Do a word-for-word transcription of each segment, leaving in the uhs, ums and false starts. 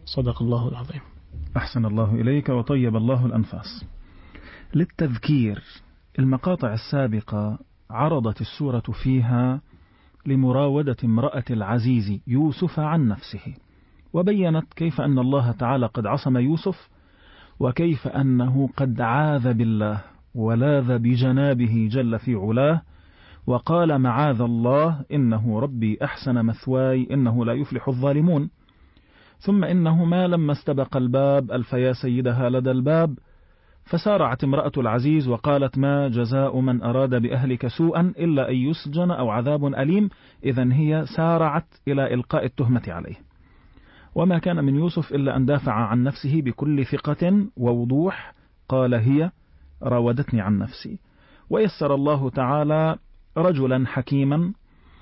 صدق الله العظيم. أحسن الله إليك وطيب الله الأنفاس. للتذكير، المقاطع السابقة عرضت السورة فيها لمراودة امرأة العزيز يوسف عن نفسه، وبينت كيف أن الله تعالى قد عصم يوسف، وكيف أنه قد عاذ بالله ولاذ بجنابه جل في علاه، وقال معاذ الله إنه ربي أحسن مثواي إنه لا يفلح الظالمون. ثم إنهما لما استبق الباب ألف يا سيدها لدى الباب، فسارعت امرأة العزيز وقالت ما جزاء من أراد بأهلك سوءا إلا أن يسجن أو عذاب أليم. إذن هي سارعت إلى إلقاء التهمة عليه، وما كان من يوسف إلا أن دافع عن نفسه بكل ثقة ووضوح، قال هي راودتني عن نفسي. ويسر الله تعالى رجلا حكيما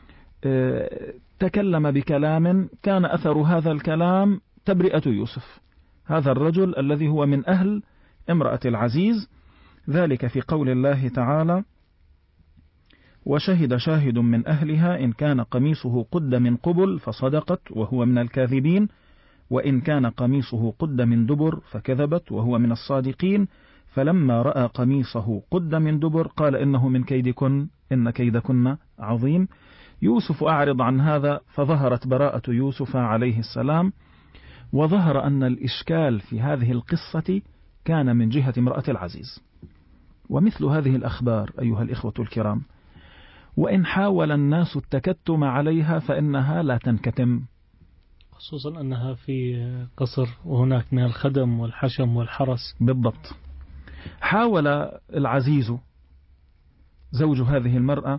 تكلم بكلام كان أثر هذا الكلام تبرئة يوسف، هذا الرجل الذي هو من أهل امرأة العزيز، ذلك في قول الله تعالى وشهد شاهد من أهلها إن كان قميصه قد من قبل فصدقت وهو من الكاذبين، وإن كان قميصه قد من دبر فكذبت وهو من الصادقين، فلما رأى قميصه قد من دبر قال إنه من كيدكن إن كيدكن عظيم. يوسف أعرض عن هذا، فظهرت براءة يوسف عليه السلام، وظهر أن الإشكال في هذه القصة كان من جهة امرأة العزيز. ومثل هذه الأخبار أيها الإخوة الكرام، وإن حاول الناس التكتم عليها فإنها لا تنكتم، خصوصا أنها في قصر وهناك من الخدم والحشم والحرس. بالضبط. حاول العزيز زوج هذه المرأة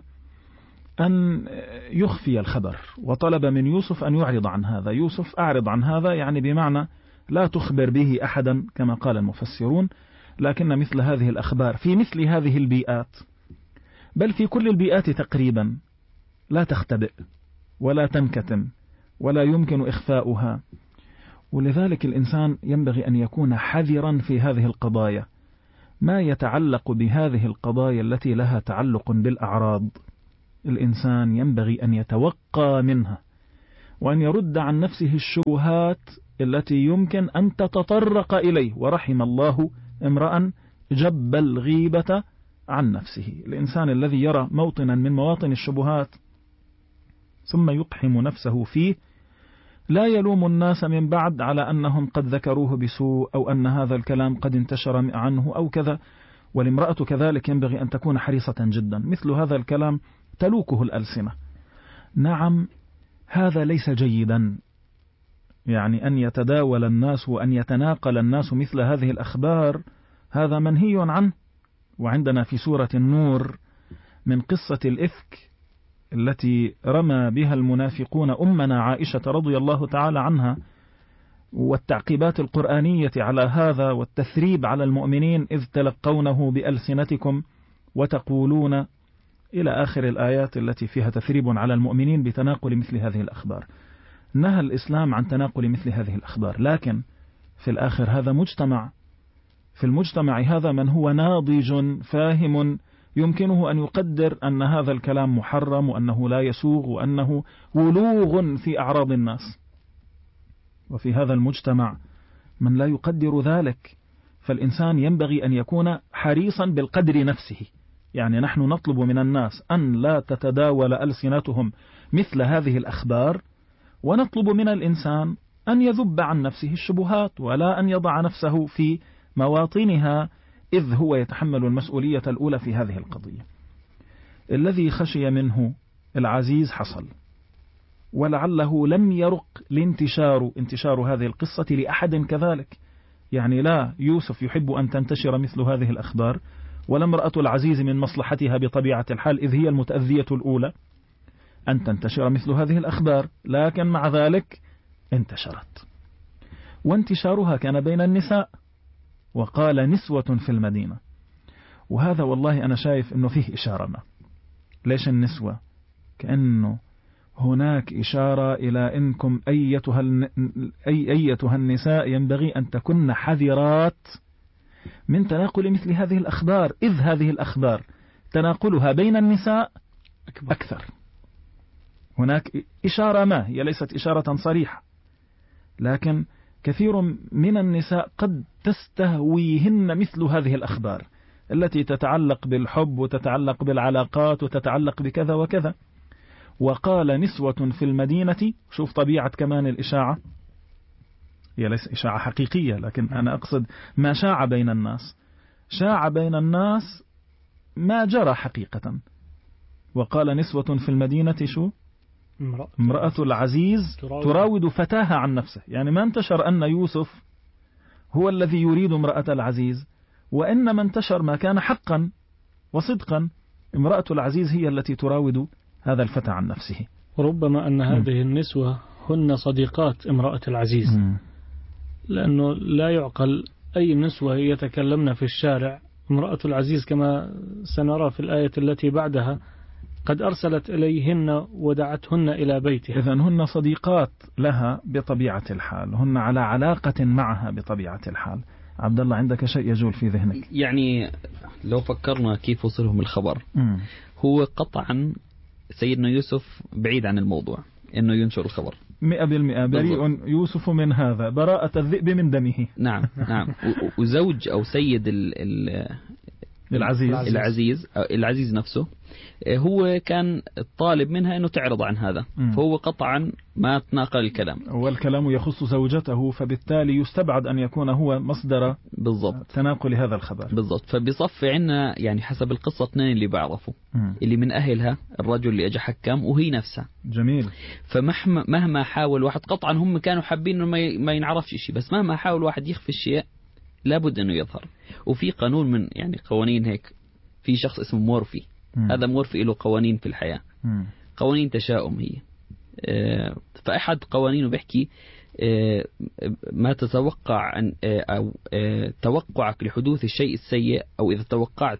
أن يخفي الخبر، وطلب من يوسف أن يعرض عن هذا. يوسف أعرض عن هذا يعني بمعنى لا تخبر به أحدا كما قال المفسرون، لكن مثل هذه الأخبار في مثل هذه البيئات، بل في كل البيئات تقريبا، لا تختبئ ولا تنكتم ولا يمكن إخفاؤها. ولذلك الإنسان ينبغي أن يكون حذرا في هذه القضايا، ما يتعلق بهذه القضايا التي لها تعلق بالأعراض، الإنسان ينبغي أن يتوقى منها، وأن يرد عن نفسه الشبهات التي يمكن أن تتطرق إليه. ورحم الله امرأ جب الغيبة عن نفسه، الإنسان الذي يرى موطنا من مواطن الشبهات ثم يقحم نفسه فيه، لا يلوم الناس من بعد على أنهم قد ذكروه بسوء أو أن هذا الكلام قد انتشر عنه أو كذا. والامرأة كذلك ينبغي أن تكون حريصة جدا، مثل هذا الكلام تلوكه الألسنة. نعم هذا ليس جيدا، يعني أن يتداول الناس وأن يتناقل الناس مثل هذه الأخبار، هذا منهي عنه. وعندنا في سورة النور من قصة الإفك التي رمى بها المنافقون أمنا عائشة رضي الله تعالى عنها، والتعقيبات القرآنية على هذا والتثريب على المؤمنين إذ تلقونه بألسنتكم وتقولون إلى آخر الآيات التي فيها تثريب على المؤمنين بتناقل مثل هذه الأخبار. نهى الإسلام عن تناقل مثل هذه الأخبار، لكن في الآخر هذا مجتمع، في المجتمع هذا من هو ناضج فاهم يمكنه أن يقدر أن هذا الكلام محرم وأنه لا يسوغ وأنه ولوغ في أعراض الناس. وفي هذا المجتمع من لا يقدر ذلك، فالإنسان ينبغي أن يكون حريصا بالقدر نفسه. يعني نحن نطلب من الناس أن لا تتداول ألسنتهم مثل هذه الأخبار، ونطلب من الإنسان أن يذب عن نفسه الشبهات ولا أن يضع نفسه في مواطنها، إذ هو يتحمل المسؤولية الأولى في هذه القضية. الذي خشي منه العزيز حصل، ولعله لم يرق لانتشار انتشار هذه القصة لأحد كذلك. يعني لا يوسف يحب أن تنتشر مثل هذه الأخبار، ولا امرأة العزيز من مصلحتها بطبيعة الحال إذ هي المتأذية الأولى أن تنتشر مثل هذه الأخبار، لكن مع ذلك انتشرت، وانتشارها كان بين النساء، وقال نسوة في المدينة. وهذا والله أنا شايف أنه فيه إشارة ما. ليش النسوة؟ كأنه هناك إشارة إلى أنكم أيتها, أي أيتها النساء ينبغي أن تكن حذرات من تناقل مثل هذه الأخبار، إذ هذه الأخبار تناقلها بين النساء أكثر. هناك إشارة ما، هي ليست إشارة صريحة، لكن كثير من النساء قد تستهويهن مثل هذه الأخبار التي تتعلق بالحب وتتعلق بالعلاقات وتتعلق بكذا وكذا. وقال نسوة في المدينة، شوف طبيعة كمان الإشاعة، هي ليس إشاعة حقيقية لكن أنا أقصد ما شاع بين الناس، شاع بين الناس ما جرى حقيقة. وقال نسوة في المدينة شو؟ امرأة العزيز تراود فتاها عن نفسه. يعني ما انتشر أن يوسف هو الذي يريد امرأة العزيز، وإنما انتشر ما كان حقا وصدقا، امرأة العزيز هي التي تراود هذا الفتى عن نفسه. ربما أن هذه النسوة هن صديقات امرأة العزيز، م. لأنه لا يعقل أي نسوة يتكلمن في الشارع. امرأة العزيز كما سنرى في الآية التي بعدها قد أرسلت إليهن ودعتهن إلى بيتها. إذن هن صديقات لها بطبيعة الحال، هن على علاقة معها بطبيعة الحال. عبد الله عندك شيء يجول في ذهنك؟ يعني لو فكرنا كيف وصلهم الخبر، م. هو قطعا سيدنا يوسف بعيد عن الموضوع إنه ينشر الخبر مئة بالمئة، بريء يوسف من هذا، براءة الذئب من دمه. نعم نعم. وزوج أو سيد ال ال العزيز العزيز العزيز نفسه هو كان الطالب منها أنه تعرض عن هذا، م. فهو قطعا ما تناقل الكلام، والكلام يخص زوجته، فبالتالي يستبعد أن يكون هو مصدر بالضبط تناقل هذا الخبر. بالضبط. فبصف عنا يعني حسب القصة اثنين اللي بعرفوا، م. اللي من أهلها الرجل اللي أجى حكم وهي نفسها. جميل. فمهما مهما حاول واحد، قطعا هم كانوا حابين إنه ما ينعرفش شيء، بس مهما حاول واحد يخفي الشيء لابد أنه يظهر. وفي قانون من يعني قوانين هيك، في شخص اسمه مورفي، م. هذا مورفي له قوانين في الحياة، م. قوانين تشاؤم هي. آه فأحد قوانينه بيحكي آه ما تتوقع أن آه أو آه توقعك لحدوث الشيء السيء، أو إذا توقعت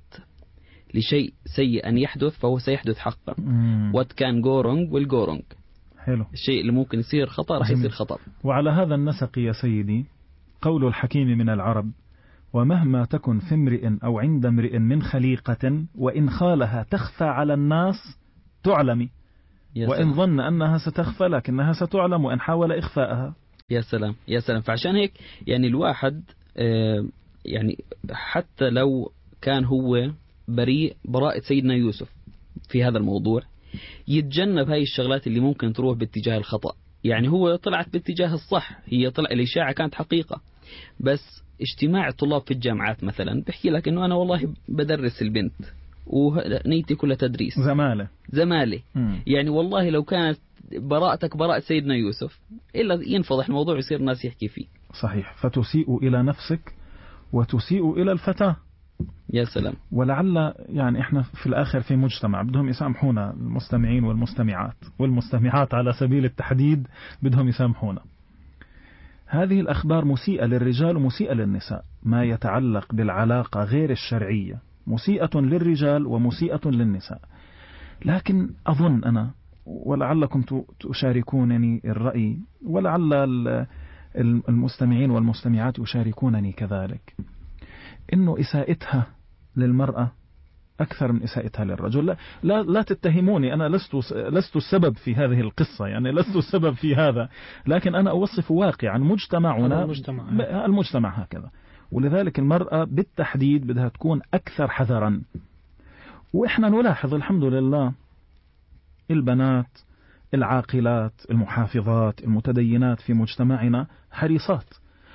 لشيء سيء أن يحدث فهو سيحدث حقا. what can go wrong will go wrong. حلو. الشيء اللي ممكن يصير خطأ راح يصير خطأ. وعلى هذا النسق يا سيدي قول الحكيم من العرب: ومهما تكن في امرئ أو عند امرئ من خليقة وإن خالها تخفى على الناس تعلم، وإن ظن أنها ستخفى لكنها ستعلم وإن حاول إخفاءها. يا سلام يا سلام. فعشان هيك يعني الواحد آه يعني حتى لو كان هو بريء براءة سيدنا يوسف في هذا الموضوع، يتجنب هاي الشغلات اللي ممكن تروح باتجاه الخطأ. يعني هو طلعت باتجاه الصح، هي طلع الإشاعة كانت حقيقة، بس اجتماع الطلاب في الجامعات مثلا بحكي لك انه انا والله بدرس البنت ونيتي كلها تدريس، زمالة زمالة. م. يعني والله لو كانت براءتك براءة سيدنا يوسف إلا ينفضح الموضوع ويصير الناس يحكي فيه. صحيح. فتسيء إلى نفسك وتسيء إلى الفتاة. يا سلام. ولعل يعني احنا في الآخر في مجتمع بدهم يسامحونا، المستمعين والمستمعات والمستمعات على سبيل التحديد بدهم يسامحونا. هذه الأخبار مسيئة للرجال ومسيئة للنساء. ما يتعلق بالعلاقة غير الشرعية مسيئة للرجال ومسيئة للنساء. لكن أظن أنا ولعلكم تشاركونني الرأي، ولعل المستمعين والمستمعات يشاركونني كذلك، إنه إساءتها للمرأة أكثر من إساءتها للرجل. لا, لا, لا تتهموني، أنا لست لست السبب في هذه القصة، يعني لست السبب في هذا، لكن أنا أوصف واقعا مجتمعنا، المجتمع, المجتمع هكذا. ولذلك المرأة بالتحديد بدها تكون أكثر حذرا. وإحنا نلاحظ الحمد لله البنات العاقلات المحافظات المتدينات في مجتمعنا حريصات،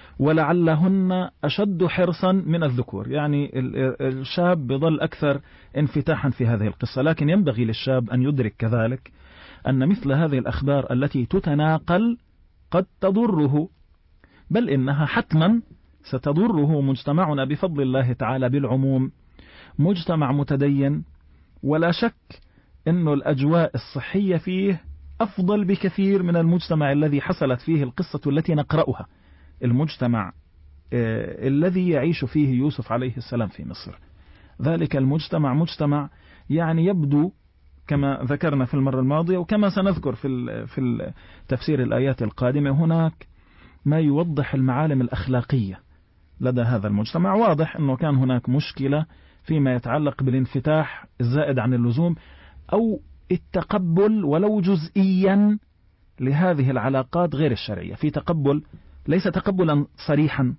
ولعلهن أشد حرصا من الذكور. يعني الشاب بظل أكثر انفتاحا في هذه القصة، لكن ينبغي للشاب أن يدرك كذلك أن مثل هذه الأخبار التي تتناقل قد تضره، بل إنها حتما ستضره. مجتمعنا بفضل الله تعالى بالعموم مجتمع متدين، ولا شك أن الأجواء الصحية فيه أفضل بكثير من المجتمع الذي حصلت فيه القصة التي نقرأها، المجتمع آه الذي يعيش فيه يوسف عليه السلام في مصر. ذلك المجتمع مجتمع يعني يبدو كما ذكرنا في المرة الماضية وكما سنذكر في في تفسير الآيات القادمة، هناك ما يوضح المعالم الأخلاقية لدى هذا المجتمع. واضح أنه كان هناك مشكلة فيما يتعلق بالانفتاح الزائد عن اللزوم أو التقبل ولو جزئيا لهذه العلاقات غير الشرعية، في تقبل ليس تقبلا صريحا،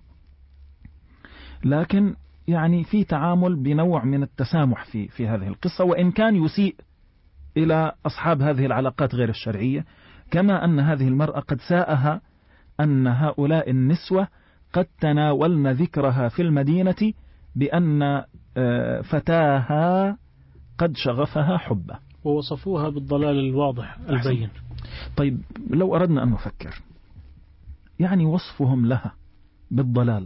لكن يعني في تعامل بنوع من التسامح في في هذه القصة، وإن كان يسيء إلى أصحاب هذه العلاقات غير الشرعية، كما أن هذه المرأة قد ساءها أن هؤلاء النسوة قد تناولن ذكرها في المدينة بأن فتاها قد شغفها حبه، ووصفوها بالضلال الواضح البين. طيب لو أردنا أن نفكر، يعني وصفهم لها بالضلال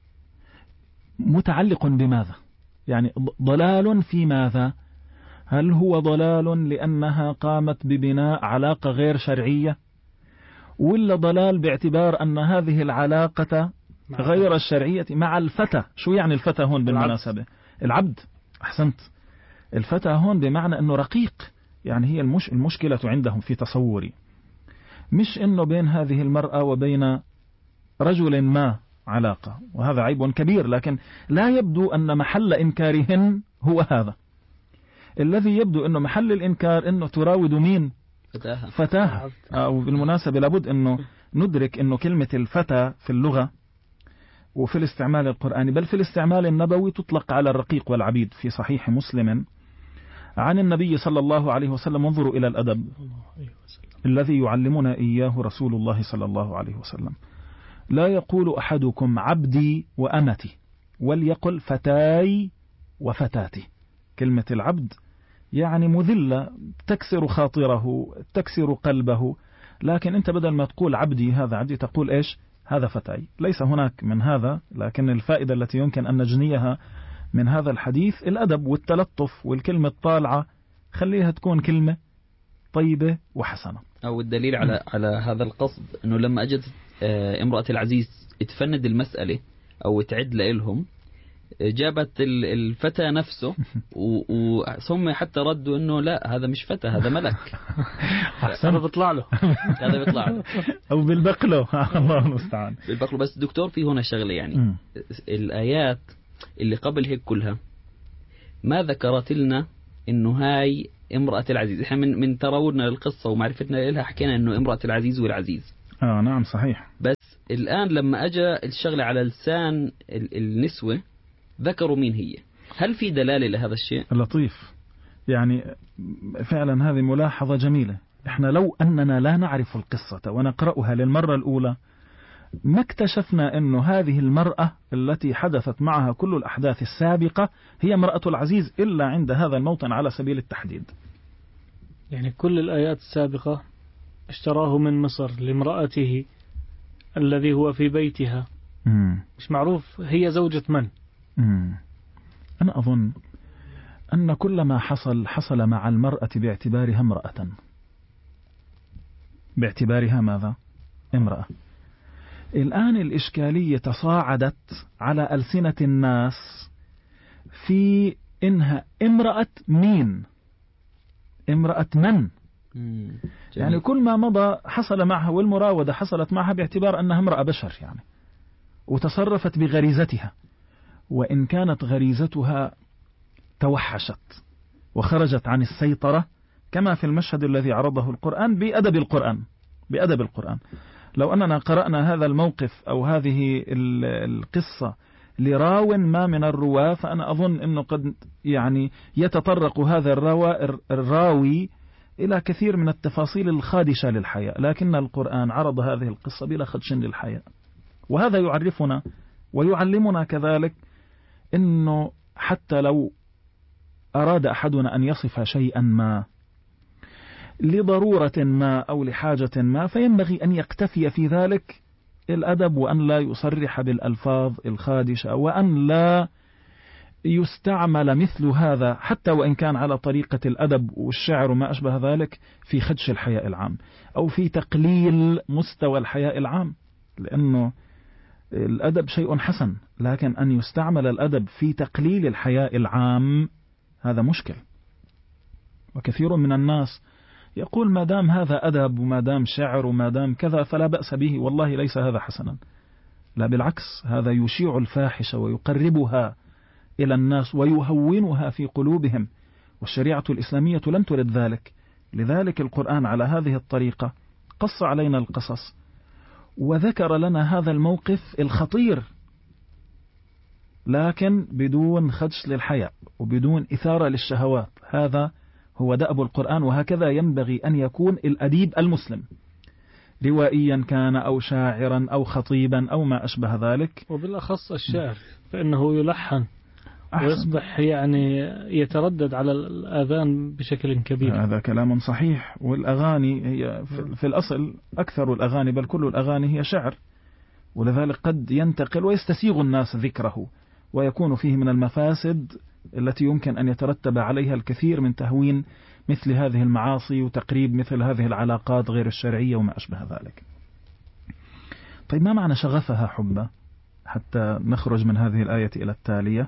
متعلق بماذا؟ يعني ضلال في ماذا؟ هل هو ضلال لأنها قامت ببناء علاقة غير شرعية، ولا ضلال باعتبار أن هذه العلاقة غير الشرعية مع الفتى؟ شو يعني الفتى هون بالمناسبة؟ العبد. أحسنت. الفتى هون بمعنى أنه رقيق. يعني هي المش المشكلة عندهم في تصوري مش أنه بين هذه المرأة وبين رجل ما علاقة، وهذا عيب كبير، لكن لا يبدو أن محل إنكارهن هو هذا. الذي يبدو أنه محل الإنكار أنه تراود مين؟ فتاها. فتاها. أو بالمناسبة لابد أنه ندرك أنه كلمة الفتى في اللغة وفي الاستعمال القرآني بل في الاستعمال النبوي تطلق على الرقيق والعبيد. في صحيح مسلم عن النبي صلى الله عليه وسلم: انظروا إلى الأدب الذي يعلمنا إياه رسول الله صلى الله عليه وسلم: لا يقول أحدكم عبدي وأمتي، وليقل فتاي وفتاتي. كلمة العبد يعني مذلة، تكسر خاطره، تكسر قلبه، لكن أنت بدل ما تقول عبدي هذا عبدي تقول إيش؟ هذا فتاي. ليس هناك من هذا، لكن الفائدة التي يمكن أن نجنيها من هذا الحديث الأدب والتلطف، والكلمة الطالعة خليها تكون كلمة طيبة وحسنة. أو الدليل على م. على هذا القصد أنه لما أجت امرأة العزيز تفند المسألة أو تعد لهم، جابت الفتى نفسه وثم حتى ردوا أنه لا، هذا مش فتى، هذا ملك. هذا بيطلع له هذا بيطلع له أو بالبقلو. الله المستعان. بالبقلو. بس دكتور في هنا شغلة، يعني م. الآيات اللي قبل هيك كلها ما ذكرت لنا إنه هاي امرأة العزيز. إحنا من من تراودنا للقصة ومعرفتنا لها حكينا إنه امرأة العزيز والعزيز. آه نعم صحيح. بس الآن لما أجى الشغلة على لسان النسوة ذكروا مين هي. هل في دلالة لهذا الشيء؟ لطيف. يعني فعلا هذه ملاحظة جميلة. إحنا لو أننا لا نعرف القصة ونقرأها للمرة الأولى ما اكتشفنا أنه هذه المرأة التي حدثت معها كل الأحداث السابقة هي امرأة العزيز إلا عند هذا الموطن على سبيل التحديد. يعني كل الآيات السابقة اشتراه من مصر لامرأته الذي هو في بيتها. مم. مش معروف هي زوجة من. مم. أنا أظن أن كل ما حصل حصل مع المرأة باعتبارها امرأة، باعتبارها ماذا؟ امرأة. الآن الإشكالية تصاعدت على ألسنة الناس في إنها امرأة مين؟ امرأة من؟ يعني كل ما مضى حصل معها، والمراودة حصلت معها باعتبار أنها امرأة بشر يعني، وتصرفت بغريزتها، وإن كانت غريزتها توحشت وخرجت عن السيطرة كما في المشهد الذي عرضه القرآن بأدب القرآن بأدب القرآن. لو أننا قرأنا هذا الموقف أو هذه القصة لراو ما من الرواة فأنا أظن أنه قد يعني يتطرق هذا الراوي إلى كثير من التفاصيل الخادشة للحياة، لكن القرآن عرض هذه القصة بلا خدش للحياة. وهذا يعرفنا ويعلمنا كذلك أنه حتى لو أراد أحدنا أن يصف شيئا ما لضرورة ما أو لحاجة ما فينبغي أن يقتفي في ذلك الأدب، وأن لا يصرح بالألفاظ الخادشة، وأن لا يستعمل مثل هذا حتى وإن كان على طريقة الأدب والشعر وما أشبه ذلك في خدش الحياء العام أو في تقليل مستوى الحياء العام، لأنه الأدب شيء حسن، لكن أن يستعمل الأدب في تقليل الحياء العام هذا مشكل. وكثير من الناس يقول ما دام هذا أدب وما دام شعر وما دام كذا فلا بأس به. والله ليس هذا حسنا، لا بالعكس، هذا يشيع الفاحشة ويقربها إلى الناس ويهونها في قلوبهم، والشريعة الإسلامية لم ترد ذلك. لذلك القرآن على هذه الطريقة قص علينا القصص وذكر لنا هذا الموقف الخطير، لكن بدون خدش للحياء وبدون إثارة للشهوات. هذا هو دأب القرآن، وهكذا ينبغي أن يكون الأديب المسلم، روائيا كان أو شاعرا أو خطيبا أو ما أشبه ذلك، وبالأخص الشعر فإنه يلحن ويصبح يعني يتردد على الآذان بشكل كبير. هذا كلام صحيح. والأغاني هي في الأصل أكثر الأغاني بل كل الأغاني هي شعر، ولذلك قد ينتقل ويستسيغ الناس ذكره، ويكون فيه من المفاسد التي يمكن أن يترتب عليها الكثير من تهوين مثل هذه المعاصي وتقريب مثل هذه العلاقات غير الشرعية وما أشبه ذلك. طيب ما معنى شغفها حبة حتى نخرج من هذه الآية إلى التالية؟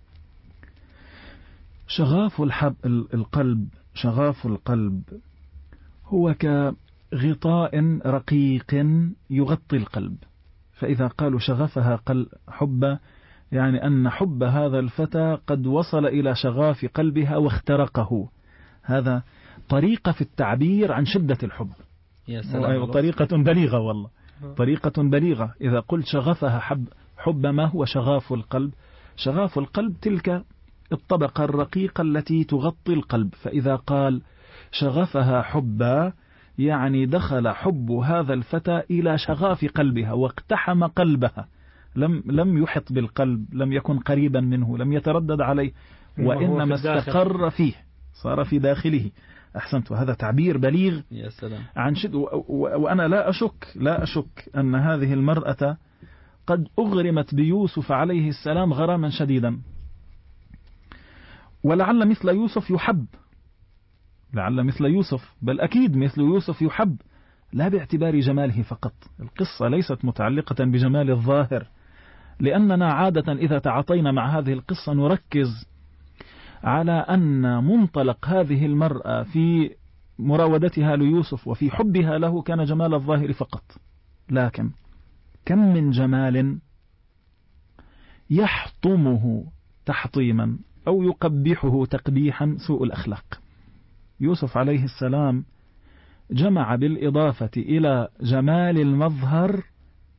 شغاف الحب القلب شغاف القلب هو كغطاء رقيق يغطي القلب، فإذا قالوا شغفها حبة يعني أن حب هذا الفتى قد وصل إلى شغاف قلبها واخترقه. هذا طريقة في التعبير عن شدة الحب. يا سلام. طريقة بليغة والله، طريقة بليغة. إذا قلت شغفها حب حب ما هو شغاف القلب؟ شغاف القلب تلك الطبقة الرقيقة التي تغطي القلب. فإذا قال شغفها حبا يعني دخل حب هذا الفتى إلى شغاف قلبها واقتحم قلبها، لم لم يحط بالقلب، لم يكن قريبا منه، لم يتردد عليه، وإنما استقر فيه، صار في داخله. أحسنت. وهذا تعبير بليغ يا سلام عن شد. وأنا لا أشك لا أشك أن هذه المرأة قد أغرمت بيوسف عليه السلام غراما شديدا، ولعل مثل يوسف يحب، لعل مثل يوسف بل أكيد مثل يوسف يحب، لا باعتبار جماله فقط. القصة ليست متعلقة بجمال الظاهر، لأننا عادة إذا تعاطينا مع هذه القصة نركز على أن منطلق هذه المرأة في مراودتها ليوسف وفي حبها له كان جمال الظاهر فقط، لكن كم من جمال يحطمه تحطيما أو يقبحه تقبيحا سوء الأخلاق. يوسف عليه السلام جمع بالإضافة إلى جمال المظهر